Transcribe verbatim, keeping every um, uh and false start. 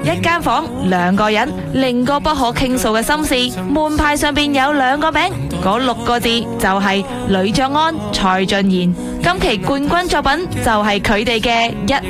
一間房兩個人，零個不可傾訴嘅心事。門牌上邊有兩個名，嗰六個字就係呂爵安、蔡俊彥。今期冠軍作品就係佢哋嘅一